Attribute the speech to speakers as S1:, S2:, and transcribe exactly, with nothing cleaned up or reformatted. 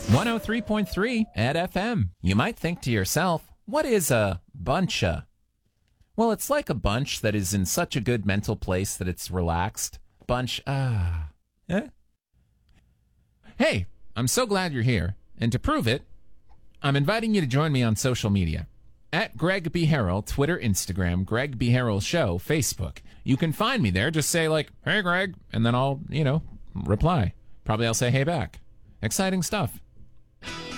S1: one oh three point three at F M. You might think to yourself, what is a buncha? Well, it's like a bunch that is in such a good mental place that it's relaxed. Bunch, ah. Eh? Hey, I'm so glad you're here. And to prove it, I'm inviting you to join me on social media. At Greg B. Harrell, Twitter, Instagram, Greg B. Harrell Show, Facebook. You can find me there. Just say like, hey, Greg, and then I'll, you know, reply. Probably I'll say hey back. Exciting stuff.